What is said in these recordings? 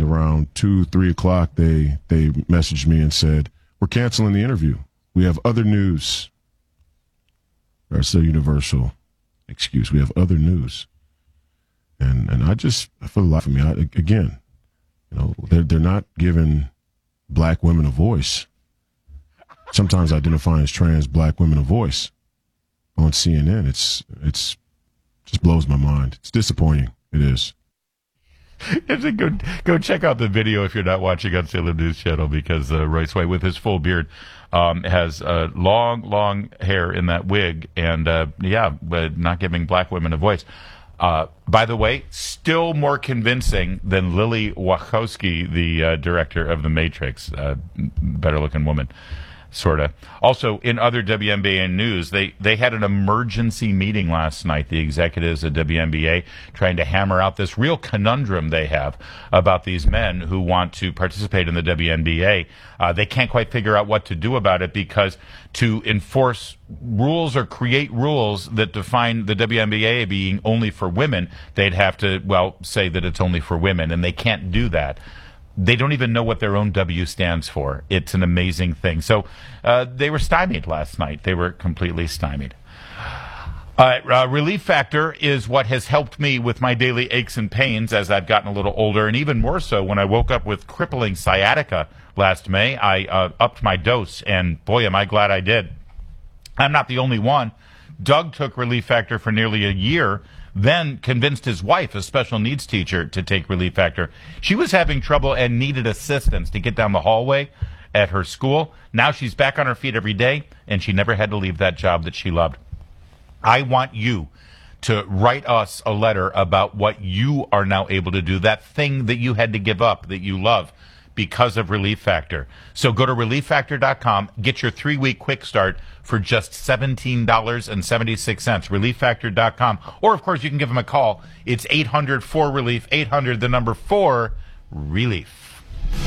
around 2-3 o'clock, they messaged me and said, "We're canceling the interview. We have other news." That's the universal excuse. We have other news. And I just, for the life of me, again, they're not giving black women a voice. Sometimes identifying as trans black women a voice on CNN. It's just blows my mind. It's disappointing. It is. Go check out the video if you're not watching on Salem News Channel, because Royce White, with his full beard, has long hair in that wig, and but not giving black women a voice. By the way, still more convincing than Lily Wachowski, the director of The Matrix. Better looking woman. Sort of. Also, in other WNBA news, they had an emergency meeting last night, the executives at WNBA, trying to hammer out this real conundrum they have about these men who want to participate in the WNBA. They can't quite figure out what to do about it, because to enforce rules or create rules that define the WNBA being only for women, they'd have to, say that it's only for women, and they can't do that. They don't even know what their own W stands for. It's an amazing thing. So they were stymied last night. They were completely stymied. Relief Factor is what has helped me with my daily aches and pains as I've gotten a little older, and even more so when I woke up with crippling sciatica last May. I upped my dose, and boy, am I glad I did. I'm not the only one. Doug took Relief Factor for nearly a year, then convinced his wife, a special needs teacher, to take Relief Factor. She was having trouble and needed assistance to get down the hallway at her school. Now she's back on her feet every day, and she never had to leave that job that she loved. I want you to write us a letter about what you are now able to do, that thing that you had to give up that you love because of Relief Factor. So go to ReliefFactor.com, get your 3-week quick start for just $17.76, ReliefFactor.com. Or, of course, you can give them a call. It's 800-4-RELIEF, 800-4-RELIEF.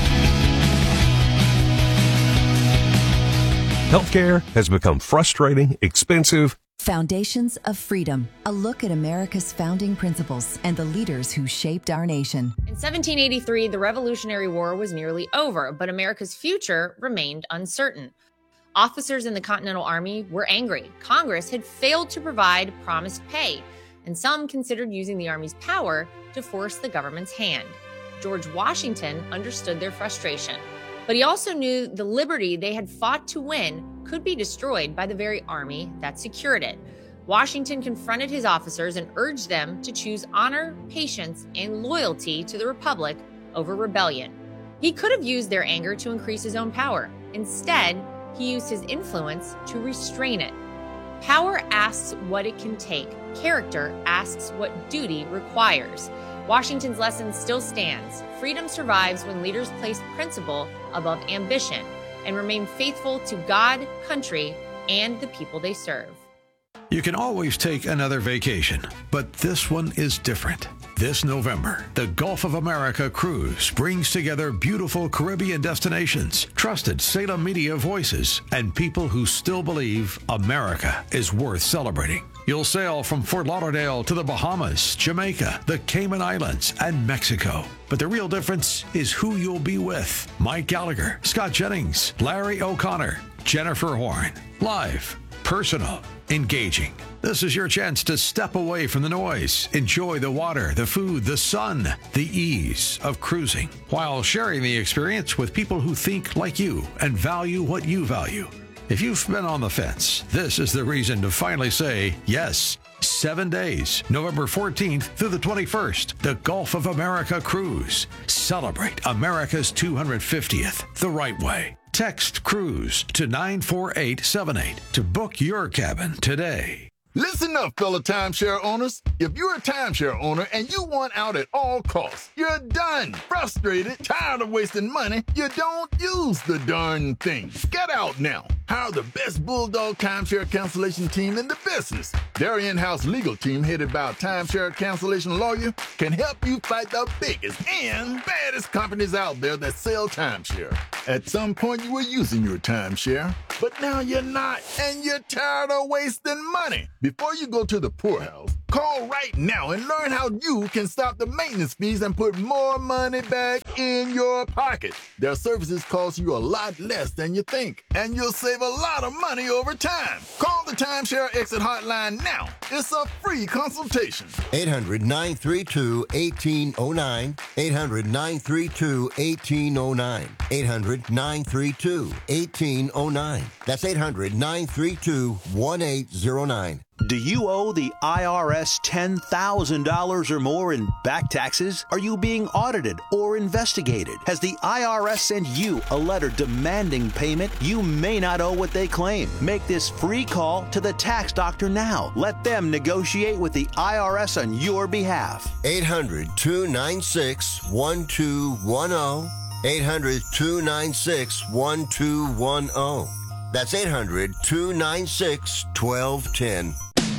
Healthcare has become frustrating, expensive. Foundations of Freedom, a look at America's founding principles and the leaders who shaped our nation. In 1783, the Revolutionary War was nearly over, but America's future remained uncertain. Officers in the Continental Army were angry. Congress had failed to provide promised pay, and some considered using the Army's power to force the government's hand. George Washington understood their frustration, but he also knew the liberty they had fought to win could be destroyed by the very army that secured it. Washington confronted his officers and urged them to choose honor, patience, and loyalty to the Republic over rebellion. He could have used their anger to increase his own power. Instead, he used his influence to restrain it. Power asks what it can take. Character asks what duty requires. Washington's lesson still stands. Freedom survives when leaders place principle above ambition and remain faithful to God, country, and the people they serve. You can always take another vacation, but this one is different. This November, the Gulf of America Cruise brings together beautiful Caribbean destinations, trusted Salem media voices, and people who still believe America is worth celebrating. You'll sail from Fort Lauderdale to the Bahamas, Jamaica, the Cayman Islands, and Mexico. But the real difference is who you'll be with. Mike Gallagher, Scott Jennings, Larry O'Connor, Jennifer Horn. Live, personal, engaging. This is your chance to step away from the noise, enjoy the water, the food, the sun, the ease of cruising, while sharing the experience with people who think like you and value what you value. If you've been on the fence, this is the reason to finally say yes. 7 days, November 14th through the 21st, the Gulf of America Cruise. Celebrate America's 250th the right way. Text CRUISE to 94878 to book your cabin today. Listen up, fellow timeshare owners. If you're a timeshare owner and you want out at all costs, you're done, frustrated, tired of wasting money, you don't use the darn thing. Get out now. Hire the best Bulldog timeshare cancellation team in the business. Their in-house legal team, headed by a timeshare cancellation lawyer, can help you fight the biggest and baddest companies out there that sell timeshare. At some point, you were using your timeshare, but now you're not, and you're tired of wasting money. Before you go to the poorhouse, Call right now and learn how you can stop the maintenance fees and put more money back in your pocket. Their services cost you a lot less than you think, and you'll save a lot of money over time. Call the Timeshare Exit Hotline now. It's a free consultation. 800-932-1809. 800-932-1809. 800-932-1809. That's 800-932-1809. Do you owe the IRS $10,000 or more in back taxes? Are you being audited or investigated? Has the IRS sent you a letter demanding payment? You may not owe what they claim. Make this free call to the tax doctor now. Let them negotiate with the IRS on your behalf. 800-296-1210. 800-296-1210. That's 800-296-1210.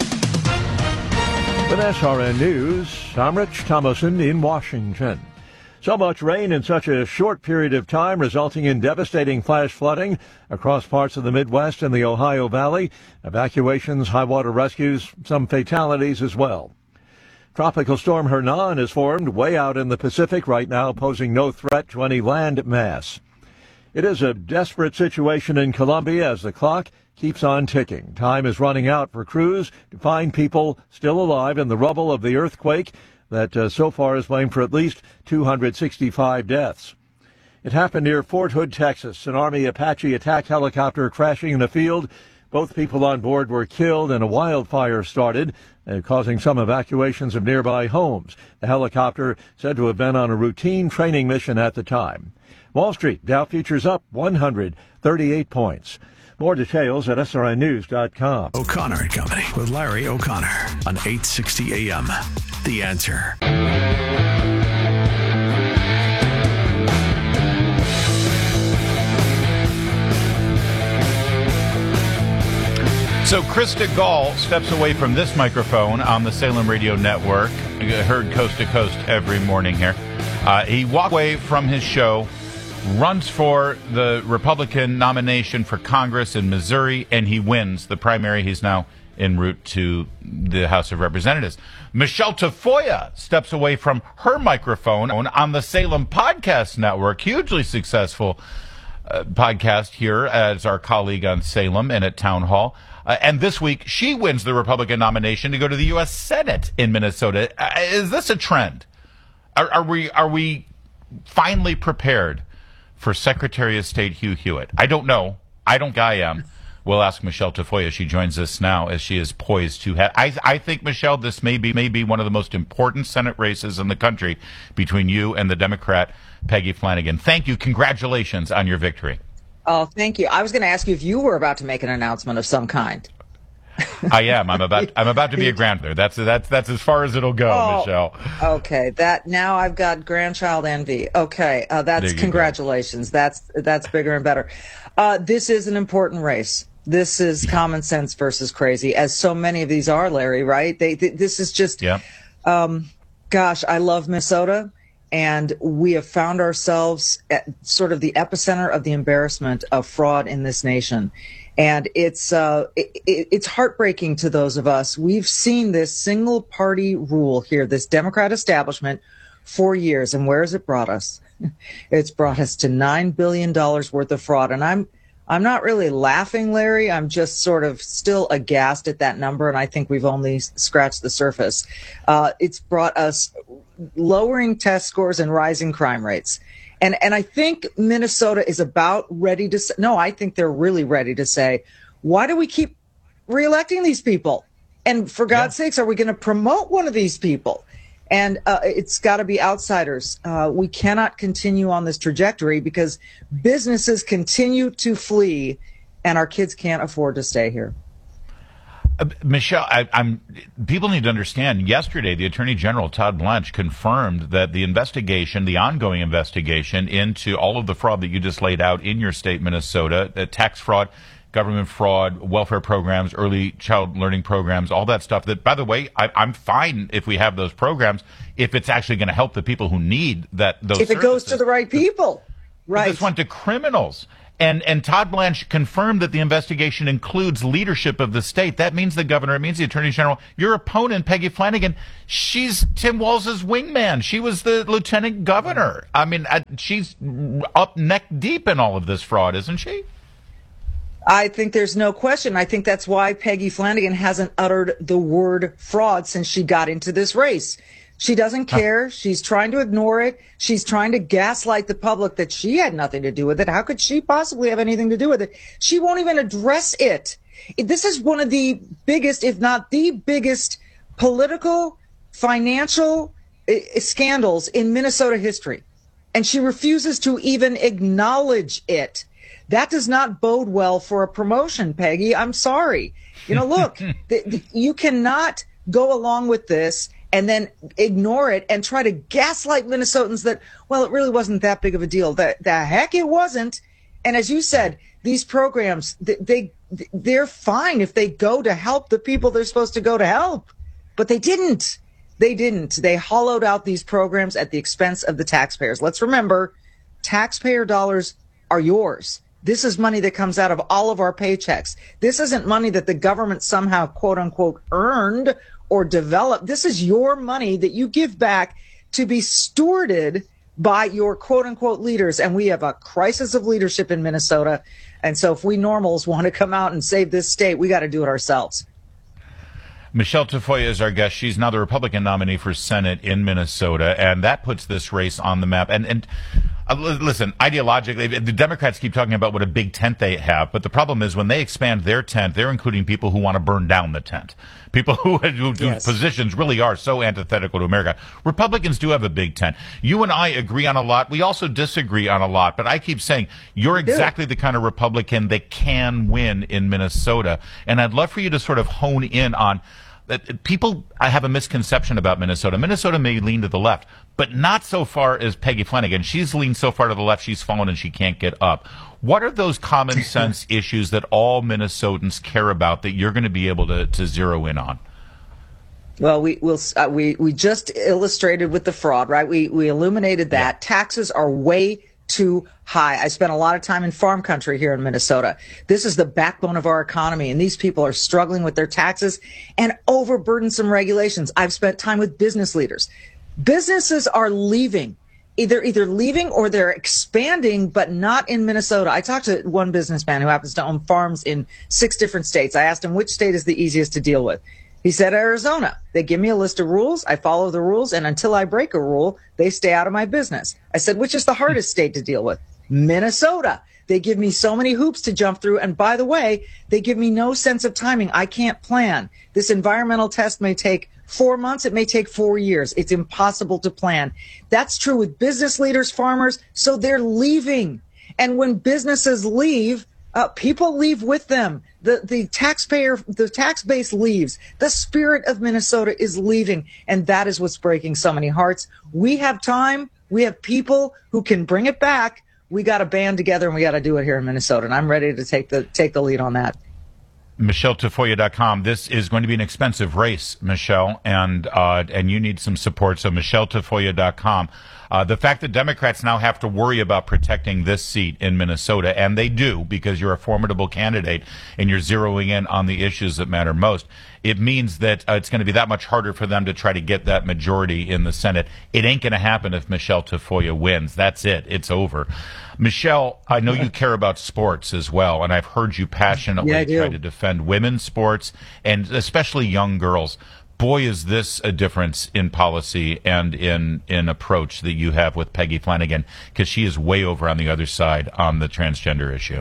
With SRN News, I'm Rich Thomason in Washington. So much rain in such a short period of time, resulting in devastating flash flooding across parts of the Midwest and the Ohio Valley. Evacuations, high water rescues, some fatalities as well. Tropical storm Hernan is formed way out in the Pacific right now, posing no threat to any land mass. It is a desperate situation in Colombia as the clock keeps on ticking. Time is running out for crews to find people still alive in the rubble of the earthquake that so far has blamed for at least 265 deaths. It happened near Fort Hood, Texas. An Army Apache attack helicopter crashing in a field. Both people on board were killed and a wildfire started, causing some evacuations of nearby homes. The helicopter said to have been on a routine training mission at the time. Wall Street, Dow futures up 138 points. More details at srnnews.com. O'Connor and Company with Larry O'Connor on 860 AM. The Answer. So Krista Gall steps away from this microphone on the Salem Radio Network, heard coast to coast every morning here. He walked away from his show, runs for the Republican nomination for Congress in Missouri, and he wins the primary. He's now en route to the House of Representatives. Michelle Tafoya steps away from her microphone on the Salem Podcast Network, hugely successful podcast here as our colleague on Salem and at Town Hall. And this week, she wins the Republican nomination to go to the U.S. Senate in Minnesota. Is this a trend? Are we finally prepared for Secretary of State Hugh Hewitt? I don't know. I am. We'll ask Michelle Tafoya. She joins us now as she is poised to have. I think, Michelle, this may be one of the most important Senate races in the country between you and the Democrat Peggy Flanagan. Thank you. Congratulations on your victory. Oh, thank you. I was going to ask you if you were about to make an announcement of some kind. I am. I'm about to be a grandmother. That's as far as it'll go, Michelle. Okay. Now I've got grandchild envy. Okay. That's congratulations. Go. That's bigger and better. This is an important race. This is common sense versus crazy, as so many of these are, Larry, right? This is just, gosh, I love Minnesota. And we have found ourselves at sort of the epicenter of the embarrassment of fraud in this nation. And it's heartbreaking to those of us. We've seen this single party rule here, this Democrat establishment for years. And where has it brought us? It's brought us to $9 billion worth of fraud. And I'm not really laughing, Larry. I'm just sort of still aghast at that number. And I think we've only scratched the surface. It's brought us lowering test scores and rising crime rates. And I think Minnesota is about ready to say, no, I think they're really ready to say, why do we keep reelecting these people? And for God's sakes, are we going to promote one of these people? And it's got to be outsiders. We cannot continue on this trajectory because businesses continue to flee and our kids can't afford to stay here. Michelle, people need to understand, yesterday, the Attorney General, Todd Blanche, confirmed that the ongoing investigation into all of the fraud that you just laid out in your state, Minnesota, tax fraud, government fraud, welfare programs, early child learning programs, all that stuff, that, by the way, I'm fine if we have those programs, if it's actually going to help the people who need those If it goes to the right people. Right. This went to criminals. And Todd Blanche confirmed that the investigation includes leadership of the state. That means the governor, it means the attorney general. Your opponent, Peggy Flanagan, she's Tim Walz's wingman. She was the lieutenant governor. I mean, she's up neck deep in all of this fraud, isn't she? I think there's no question. I think that's why Peggy Flanagan hasn't uttered the word fraud since she got into this race. She doesn't care. She's trying to ignore it. She's trying to gaslight the public that she had nothing to do with it. How could she possibly have anything to do with it? She won't even address it. This is one of the biggest, if not the biggest, political, financial scandals in Minnesota history. And she refuses to even acknowledge it. That does not bode well for a promotion, Peggy. I'm sorry. Look, you cannot go along with this and then ignore it and try to gaslight Minnesotans that, well, it really wasn't that big of a deal. The heck it wasn't. And as you said, these programs, they're fine if they go to help the people they're supposed to go to help. But they didn't. They didn't. They hollowed out these programs at the expense of the taxpayers. Let's remember, taxpayer dollars are yours. This is money that comes out of all of our paychecks. This isn't money that the government somehow, quote unquote, earned or developed. This is your money that you give back to be stewarded by your quote unquote leaders. And we have a crisis of leadership in Minnesota. And so if we normals want to come out and save this state, we got to do it ourselves. Michelle Tafoya is our guest. She's now the Republican nominee for Senate in Minnesota, and that puts this race on the map. And listen, ideologically, the Democrats keep talking about what a big tent they have, but the problem is when they expand their tent, they're including people who want to burn down the tent. People whose positions really are so antithetical to America. Republicans do have a big tent. You and I agree on a lot. We also disagree on a lot, but I keep saying you're exactly the kind of Republican that can win in Minnesota. And I'd love for you to sort of hone in on that. People have a misconception about Minnesota. Minnesota may lean to the left, but not so far as Peggy Flanagan. She's leaned so far to the left, she's fallen and she can't get up. What are those common sense issues that all Minnesotans care about that you're going to be able to zero in on? Well, we just illustrated with the fraud, right? We illuminated that. Yeah. Taxes are way too high. I spent a lot of time in farm country here in Minnesota. This is the backbone of our economy, and these people are struggling with their taxes and overburdensome regulations. I've spent time with business leaders. Businesses are leaving, either leaving or they're expanding, but not in Minnesota. I talked to one businessman who happens to own farms in 6 different states. I asked him which state is the easiest to deal with. He said Arizona. They give me a list of rules. I follow the rules. And until I break a rule, they stay out of my business. I said, which is the hardest state to deal with? Minnesota. They give me so many hoops to jump through. And by the way, they give me no sense of timing. I can't plan. This environmental test may take 4 months. It may take 4 years. It's impossible to plan. That's true with business leaders, farmers. So they're leaving. And when businesses leave, people leave with them. The tax base leaves. The spirit of Minnesota is leaving. And that is what's breaking so many hearts. We have time. We have people who can bring it back. We got to band together and we got to do it here in Minnesota. And I'm ready to take the lead on that. MichelleTafoya.com. This is going to be an expensive race, Michelle, and you need some support. So MichelleTafoya.com. The fact that Democrats now have to worry about protecting this seat in Minnesota, and they do because you're a formidable candidate and you're zeroing in on the issues that matter most, it means that it's going to be that much harder for them to try to get that majority in the Senate. It ain't going to happen if Michelle Tafoya wins. That's it. It's over. Michelle, I know you care about sports as well, and I've heard you passionately try to defend women's sports and especially young girls. Boy, is this a difference in policy and in approach that you have with Peggy Flanagan, because she is way over on the other side on the transgender issue.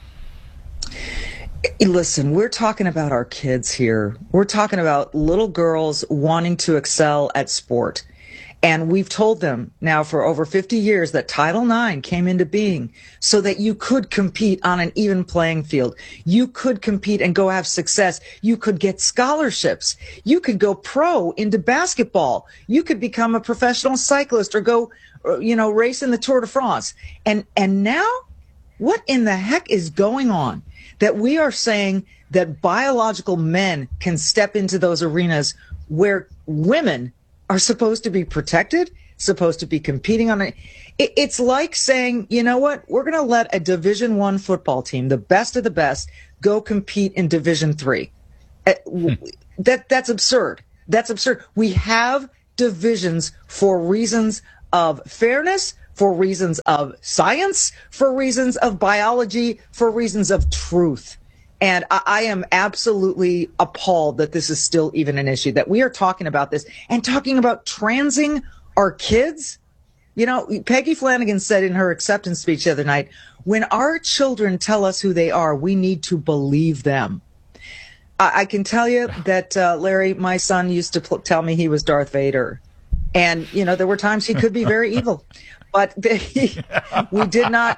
Listen, we're talking about our kids here. We're talking about little girls wanting to excel at sport. And we've told them now for over 50 years that Title IX came into being so that you could compete on an even playing field. You could compete and go have success. You could get scholarships. You could go pro into basketball. You could become a professional cyclist or go, race in the Tour de France. And now, what in the heck is going on that we are saying that biological men can step into those arenas where women are supposed to be protected? supposed to be competing on it. It's like saying, you know what, we're going to let a Division I football team, the best of the best, go compete in Division III. That's absurd. That's absurd. We have divisions for reasons of fairness, for reasons of science, for reasons of biology, for reasons of truth. And I am absolutely appalled that this is still even an issue, that we are talking about this and talking about transing our kids. You know, Peggy Flanagan said in her acceptance speech the other night, when our children tell us who they are, we need to believe them. I can tell you that, Larry, my son used to tell me he was Darth Vader. And, you know, there were times he could be very evil. But we did,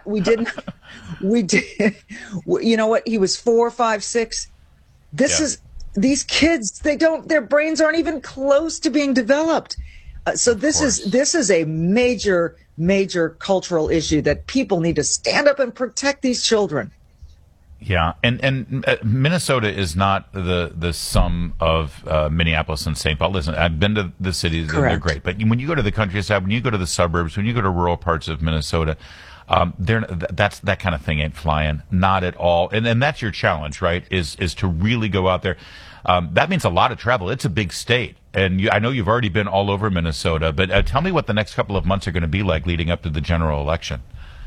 you know what? He was 4, 5, 6. These kids, their brains aren't even close to being developed. So this is a major, major cultural issue that people need to stand up and protect these children. Yeah, and Minnesota is not the sum of Minneapolis and St. Paul. Listen, I've been to the cities, and they're great. But when you go to the countryside, when you go to the suburbs, when you go to rural parts of Minnesota, that kind of thing ain't flying. Not at all. And that's your challenge, right, is to really go out there. That means a lot of travel. It's a big state. And I know you've already been all over Minnesota, but tell me what the next couple of months are going to be like leading up to the general election.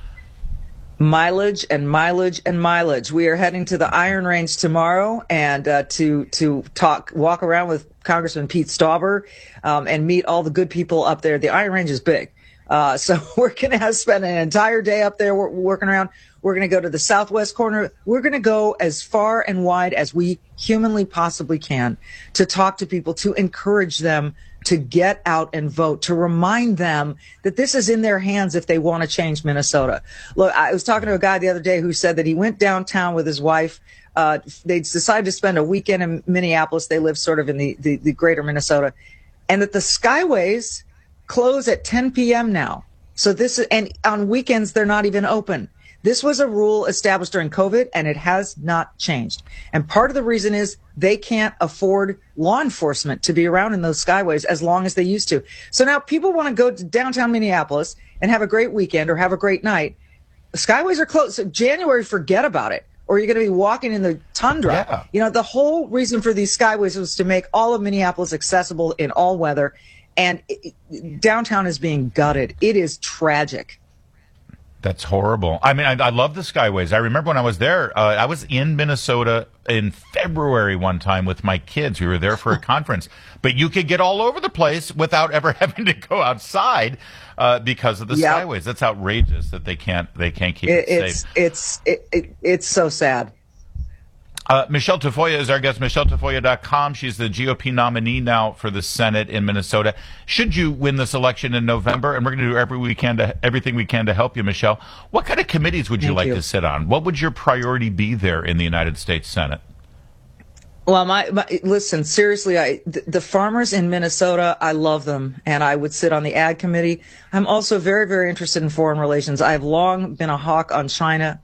Mileage and mileage and mileage. We are heading to the Iron Range tomorrow and to walk around with Congressman Pete Stauber and meet all the good people up there. The Iron Range is big. So we're going to spend an entire day up there working around. We're going to go to the southwest corner. We're going to go as far and wide as we humanly possibly can to talk to people, to encourage them to get out and vote, to remind them that this is in their hands if they want to change Minnesota. Look, I was talking to a guy the other day who said that he went downtown with his wife. They decided to spend a weekend in Minneapolis. They live sort of in the greater Minnesota. And that the Skyways close at 10 p.m. now. So and on weekends, they're not even open. This was a rule established during COVID, and it has not changed. And part of the reason is they can't afford law enforcement to be around in those Skyways as long as they used to. So now people want to go to downtown Minneapolis and have a great weekend or have a great night. The Skyways are closed. So January, forget about it. Or you're going to be walking in the tundra. Yeah. You know, the whole reason for these Skyways was to make all of Minneapolis accessible in all weather. And downtown is being gutted. It is tragic. That's horrible. I mean, I love the Skyways. I remember when I was there, I was in Minnesota in February one time with my kids. We were there for a conference. But you could get all over the place without ever having to go outside because of the Skyways. That's outrageous that they can't keep it safe. It's so sad. Michelle Tafoya is our guest, MichelleTafoya.com. She's the GOP nominee now for the Senate in Minnesota. Should you win this election in November, and we're going to do everything we can to help you, Michelle, what kind of committees would you like to sit on? What would your priority be there in the United States Senate? Well, listen, seriously, the farmers in Minnesota, I love them, and I would sit on the Ag Committee. I'm also very, very interested in foreign relations. I've long been a hawk on China.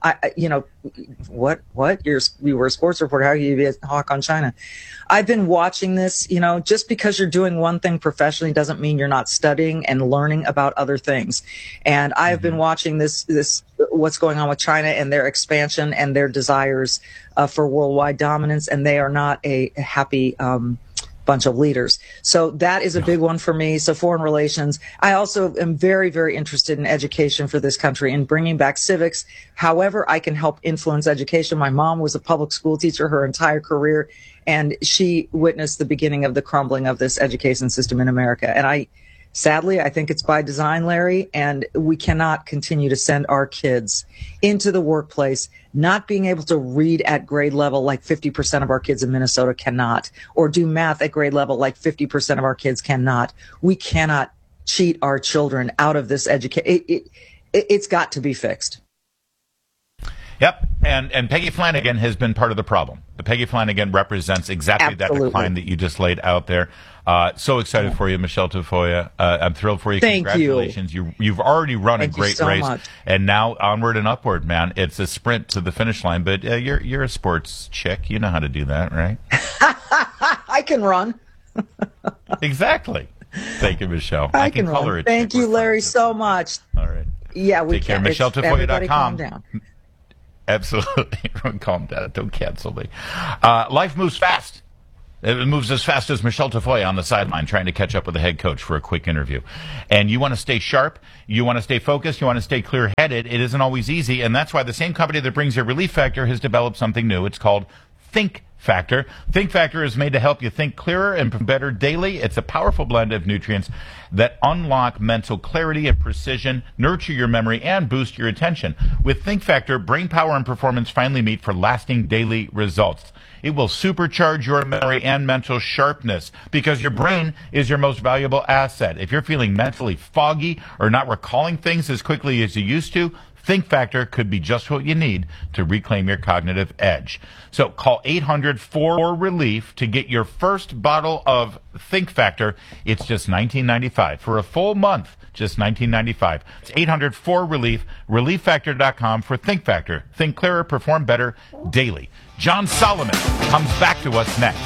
What? You were a sports reporter. How can you be a hawk on China? I've been watching this. You know, just because you're doing one thing professionally doesn't mean you're not studying and learning about other things. And I've been watching this what's going on with China and their expansion and their desires for worldwide dominance, and they are not a happy bunch of leaders. So that is a big one for me. So foreign relations. I also am very, very interested in education for this country and bringing back civics. However I can help influence education. My mom was a public school teacher her entire career, and she witnessed the beginning of the crumbling of this education system in America. And sadly, I think it's by design, Larry, and we cannot continue to send our kids into the workplace not being able to read at grade level like 50% of our kids in Minnesota cannot, or do math at grade level like 50% of our kids cannot. We cannot cheat our children out of this education. It's got to be fixed. Yep, and Peggy Flanagan has been part of the problem. Peggy Flanagan represents exactly that decline that you just laid out there. So excited for you, Michelle Tafoya. I'm thrilled for you. Thank Congratulations. You've already run a great race, much. And now onward and upward, man. It's a sprint to the finish line, but you're a sports chick. You know how to do that, right? I can run. Exactly. Thank you, Michelle. I can color it. Thank you, Larry, so much. All right. Yeah, we Take care. MichelleTafoya.com. Calm down. Absolutely. Calm down. Don't cancel me. Life moves fast. It moves as fast as Michelle Tafoya on the sideline trying to catch up with the head coach for a quick interview. And you want to stay sharp. You want to stay focused. You want to stay clear-headed. It isn't always easy. And that's why the same company that brings you Relief Factor has developed something new. It's called Think Factor. Think Factor is made to help you think clearer and better daily. It's a powerful blend of nutrients that unlock mental clarity and precision, nurture your memory, and boost your attention. With Think Factor, brain power and performance finally meet for lasting daily results. It will supercharge your memory and mental sharpness because your brain is your most valuable asset. If you're feeling mentally foggy or not recalling things as quickly as you used to, Think Factor could be just what you need to reclaim your cognitive edge. So call 800-4-RELIEF to get your first bottle of Think Factor. It's just $19.95 for a full month. Just $19.95. It's 800-4-RELIEF, ReliefFactor.com for Think Factor. Think clearer, perform better daily. John Solomon comes back to us next.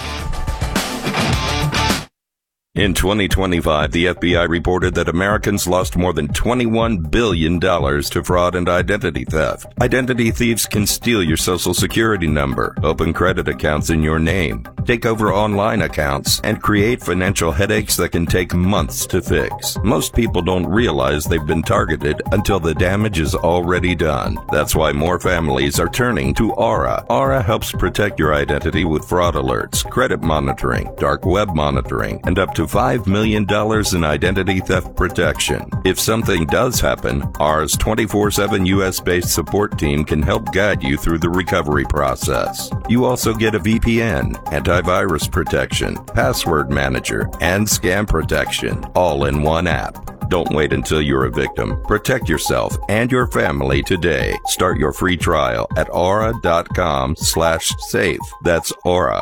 In 2025, the FBI reported that Americans lost more than $21 billion to fraud and identity theft. Identity thieves can steal your social security number, open credit accounts in your name, take over online accounts, and create financial headaches that can take months to fix. Most people don't realize they've been targeted until the damage is already done. That's why more families are turning to Aura. Aura helps protect your identity with fraud alerts, credit monitoring, dark web monitoring, and up to $5 million in identity theft protection. If something does happen, Aura's 24/7 U.S.-based support team can help guide you through the recovery process. You also get a VPN, antivirus protection, password manager, and scam protection, all in one app. Don't wait until you're a victim. Protect yourself and your family today. Start your free trial at aura.com/safe. That's Aura,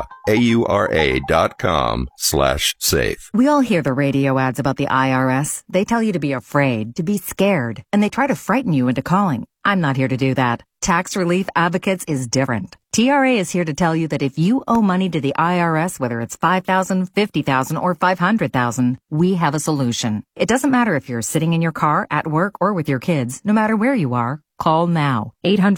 AURA.com/safe. We all hear the radio ads about the IRS. They tell you to be afraid, to be scared, and they try to frighten you into calling. I'm not here to do that. Tax Relief Advocates is different. TRA is here to tell you that if you owe money to the IRS, whether it's $5,000, $50,000, or $500,000, we have a solution. It doesn't matter if you're sitting in your car, at work, or with your kids. No matter where you are, call now.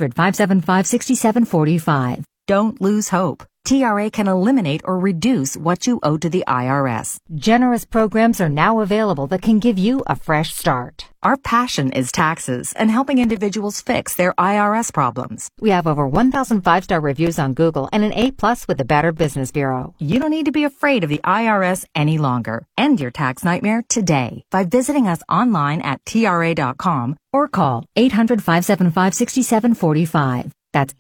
800-575-6745. Don't lose hope. TRA can eliminate or reduce what you owe to the IRS. Generous programs are now available that can give you a fresh start. Our passion is taxes and helping individuals fix their IRS problems. We have over 1,000 5-star reviews on Google and an A+ with the Better Business Bureau. You don't need to be afraid of the IRS any longer. End your tax nightmare today by visiting us online at TRA.com or call 800-575-6745. That's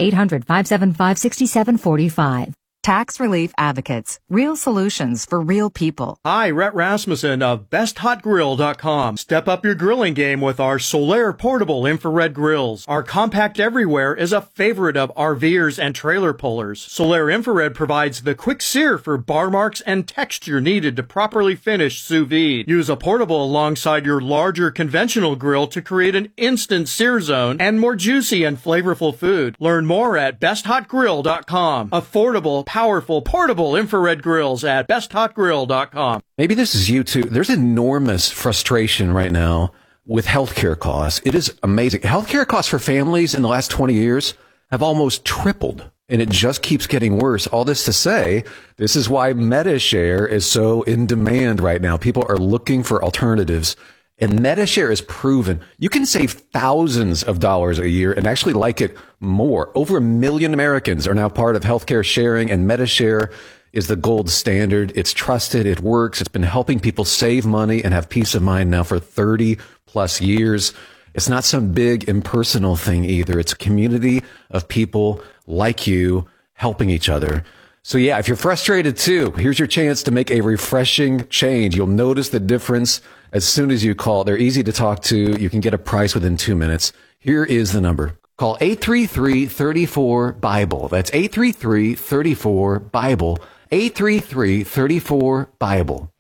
800-575-6745. Tax Relief Advocates. Real solutions for real people. Hi, Rhett Rasmussen of BestHotGrill.com. Step up your grilling game with our Solaire portable infrared grills. Our compact everywhere is a favorite of RVers and trailer pullers. Solaire Infrared provides the quick sear for bar marks and texture needed to properly finish sous vide. Use a portable alongside your larger conventional grill to create an instant sear zone and more juicy and flavorful food. Learn more at BestHotGrill.com. Affordable, powerful, portable infrared grills at BestHotGrill.com. Maybe this is you too. There's enormous frustration right now with healthcare costs. It is amazing. Healthcare costs for families in the last 20 years have almost tripled, and it just keeps getting worse. All this to say, this is why MediShare is so in demand right now. People are looking for alternatives. And MediShare is proven you can save thousands of dollars a year and actually like it more. Over 1 million Americans are now part of healthcare sharing, and MediShare is the gold standard. It's trusted. It works. It's been helping people save money and have peace of mind now for 30 plus years. It's not some big impersonal thing either. It's a community of people like you helping each other. So yeah, if you're frustrated too, here's your chance to make a refreshing change. You'll notice the difference as soon as you call. They're easy to talk to. You can get a price within 2 minutes. Here is the number. Call 833-34-BIBLE. That's 833-34-BIBLE. 833-34-BIBLE.